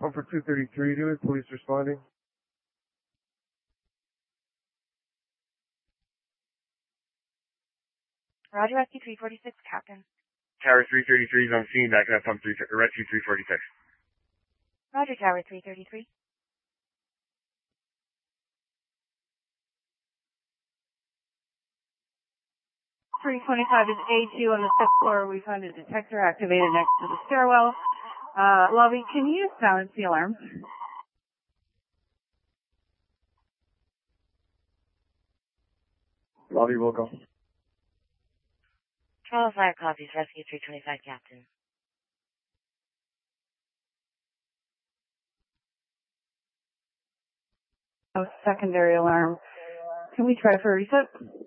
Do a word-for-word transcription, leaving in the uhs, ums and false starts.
One for two thirty-three, do it. Police responding. Roger, Rescue three forty-six, Captain. Tower three thirty-three is on scene, backing up pump three, Rescue three forty-six. Roger, Tower three thirty-three. three twenty-five is A two on the fifth floor. We found a detector activated next to the stairwell. Uh, lobby, can you silence the alarm? Lobby will go. twelve fire copies, Rescue three twenty-five, Captain. Oh, secondary alarm. Can we try for a reset?